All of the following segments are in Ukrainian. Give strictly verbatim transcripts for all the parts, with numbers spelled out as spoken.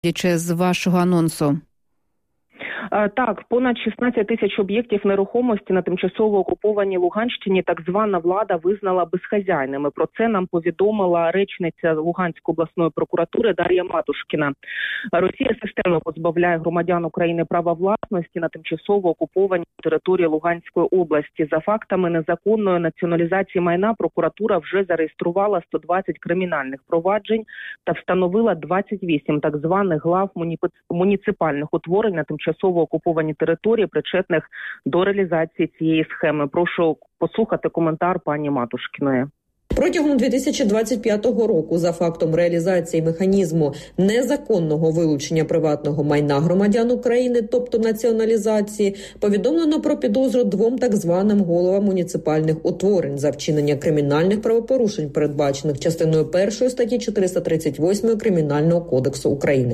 чи з вашого анонсу? Так, понад шістнадцять тисяч об'єктів нерухомості на тимчасово окупованій Луганщині так звана влада визнала безхазяйними. Про це нам повідомила речниця Луганської обласної прокуратури Дар'я Матушкіна. Росія системно позбавляє громадян України права власності на тимчасово окупованій території Луганської області. За фактами незаконної націоналізації майна прокуратура вже зареєструвала сто двадцять кримінальних проваджень та встановила двадцять вісім так званих глав муніципальних утворень на тимчасово окуповані території, причетних до реалізації цієї схеми. Прошу послухати коментар пані Матушкіної. Протягом дві тисячі двадцять п'ятого року за фактом реалізації механізму незаконного вилучення приватного майна громадян України, тобто націоналізації, повідомлено про підозру двом так званим головам муніципальних утворень за вчинення кримінальних правопорушень, передбачених частиною першої статті чотириста тридцять восьмої Кримінального кодексу України.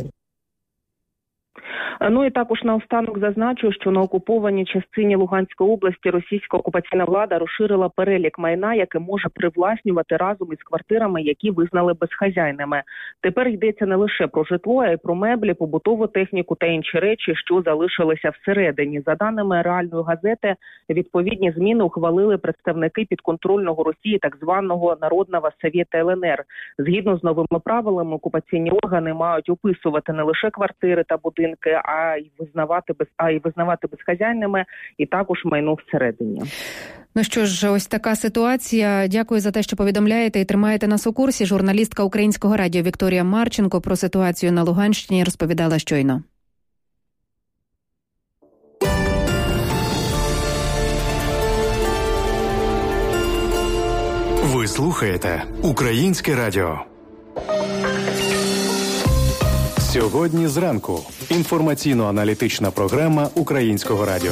Ну і також наостанок зазначу, що на окупованій частині Луганської області російська окупаційна влада розширила перелік майна, яке може привласнювати разом із квартирами, які визнали безхазяйними. Тепер йдеться не лише про житло, а й про меблі, побутову техніку та інші речі, що залишилися всередині. За даними реальної газети, відповідні зміни ухвалили представники підконтрольного Росії так званого Народного Совєта ел ен ер. Згідно з новими правилами, окупаційні органи мають описувати не лише квартири та будинки, а й визнавати без а й визнавати безхазяйними і також майно всередині. Ну що ж, ось така ситуація. Дякую за те, що повідомляєте і тримаєте нас у курсі. Журналістка Українського радіо Вікторія Марченко про ситуацію на Луганщині розповідала щойно. Ви слухаєте Українське радіо. Сьогодні зранку. Інформаційно-аналітична програма Українського радіо.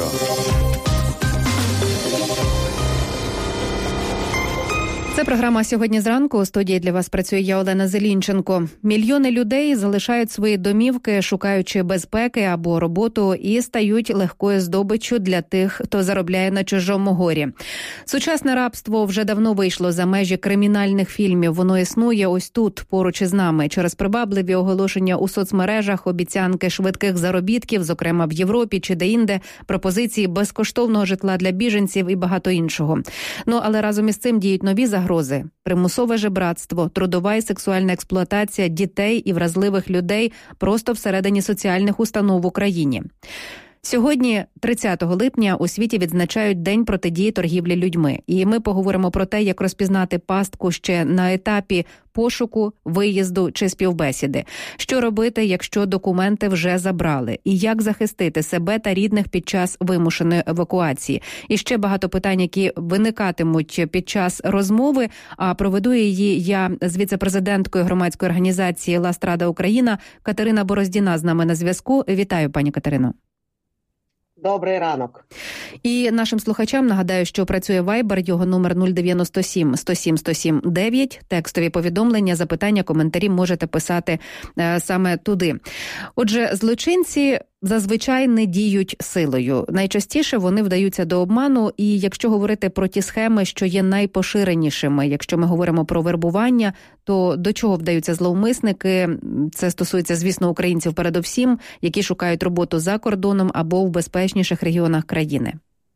Це програма «Сьогодні зранку». У студії для вас працює я, Олена Зелінченко. Мільйони людей залишають свої домівки, шукаючи безпеки або роботу, і стають легкою здобиччю для тих, хто заробляє на чужому горі. Сучасне рабство вже давно вийшло за межі кримінальних фільмів. Воно існує ось тут, поруч із нами. Через привабливі оголошення у соцмережах, обіцянки швидких заробітків, зокрема в Європі чи де-інде, пропозиції безкоштовного житла для біженців і багато іншого. Ну, але разом із цим діють нові загрози. Загрози, примусове жебратство, трудова і сексуальна експлуатація дітей і вразливих людей просто всередині соціальних установ в Україні. Сьогодні, тридцятого липня, у світі відзначають День протидії торгівлі людьми. І ми поговоримо про те, як розпізнати пастку ще на етапі пошуку, виїзду чи співбесіди. Що робити, якщо документи вже забрали? І як захистити себе та рідних під час вимушеної евакуації? І ще багато питань, які виникатимуть під час розмови. А проведу її я з віце-президенткою громадської організації «Ласт Рада Україна» Катерина Бороздіна з нами на зв'язку. Вітаю, пані Катерино. Добрий ранок. І нашим слухачам нагадаю, що працює Viber, його номер нуль дев'яносто сім сто сім сто сім дев'ять. Текстові повідомлення, запитання, коментарі можете писати е, саме туди. Отже, злочинці зазвичай не діють силою. Найчастіше вони вдаються до обману, і якщо говорити про ті схеми, що є найпоширенішими, якщо ми говоримо про вербування, то до чого вдаються зловмисники? Це стосується, звісно, українців передовсім, які шукають роботу за кордоном або в безпечніших регіонах країни.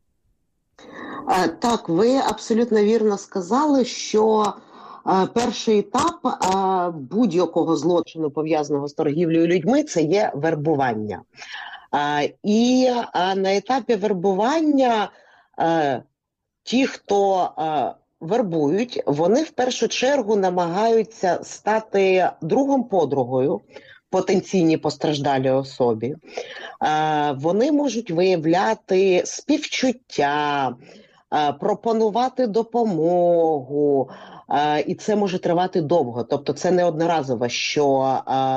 Так, ви абсолютно вірно сказали, що перший етап будь-якого злочину, пов'язаного з торгівлею людьми, це є вербування. І на етапі вербування ті, хто вербують, вони в першу чергу намагаються стати другом-подругою потенційній постраждалій особі. Вони можуть виявляти співчуття, пропонувати допомогу, і це може тривати довго. Тобто це не одноразово, що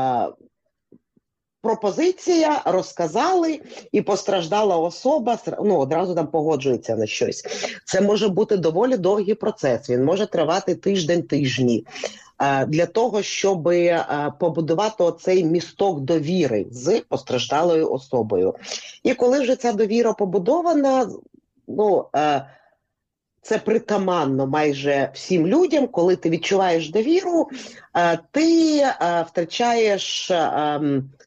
пропозиція, розказали, і постраждала особа ну, одразу там погоджується на щось. Це може бути доволі довгий процес, він може тривати тиждень-тижні. Для того, щоб побудувати оцей місток довіри з постраждалою особою. І коли вже ця довіра побудована, ну, це притаманно майже всім людям, коли ти відчуваєш довіру, ти втрачаєш